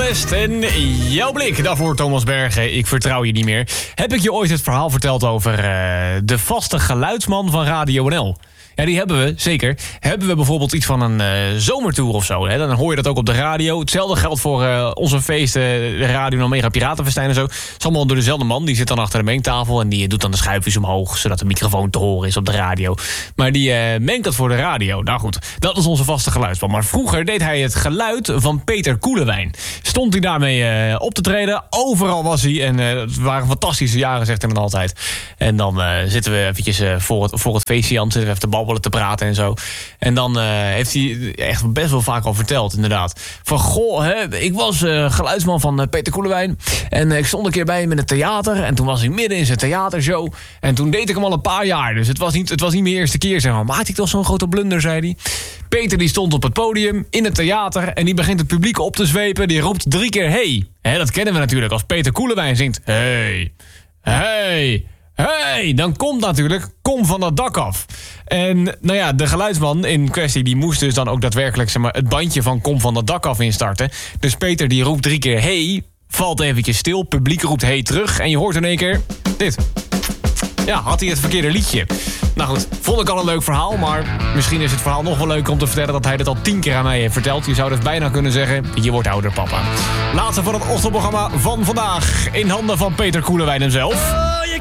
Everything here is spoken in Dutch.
West en jouw blik. Daarvoor Thomas Bergen, ik vertrouw je niet meer. Heb ik je ooit het verhaal verteld over de vaste geluidsman van Radio NL? Ja, die hebben we, zeker. Hebben we bijvoorbeeld iets van een zomertour of zo, hè? Dan hoor je dat ook op de radio. Hetzelfde geldt voor onze feesten, de Radio Omega Piratenfestijn en zo. Het is allemaal door dezelfde man. Die zit dan achter de mengtafel en die doet dan de schuifjes omhoog, zodat de microfoon te horen is op de radio. Maar die mengt dat voor de radio. Nou goed, dat is onze vaste geluidsman. Maar vroeger deed hij het geluid van Peter Koelewijn. Stond hij daarmee op te treden. Overal was hij. En het waren fantastische jaren, zegt hij dan altijd. En dan zitten we eventjes voor het feestje aan, zitten we even te babbelen, te praten en zo. En dan heeft hij echt best wel vaak al verteld, inderdaad. Van, goh, hè, ik was geluidsman van Peter Koelewijn. En ik stond een keer bij hem in het theater. En toen was ik midden in zijn theatershow. En toen deed ik hem al een paar jaar. Dus het was niet mijn eerste keer, zeg maar. Maakte ik toch zo'n grote blunder, zei hij. Peter die stond op het podium in het theater. En die begint het publiek op te zwepen. Die roept 3 keer hey. Hè, dat kennen we natuurlijk als Peter Koelewijn zingt. Hey, hey, hey, dan komt natuurlijk Kom van dat dak af. En nou ja, de geluidsman in kwestie die moest dus dan ook daadwerkelijk, zeg maar, het bandje van Kom van dat dak af instarten. Dus Peter die roept 3 keer hey, valt eventjes stil, publiek roept hey terug en je hoort in één keer dit. Ja, had hij het verkeerde liedje. Nou goed, vond ik al een leuk verhaal, maar misschien is het verhaal nog wel leuker om te vertellen dat hij dit al 10 keer aan mij heeft verteld. Je zou dus bijna kunnen zeggen, je wordt ouder, papa. Laatste van het ochtendprogramma van vandaag in handen van Peter Koelewijn hemzelf.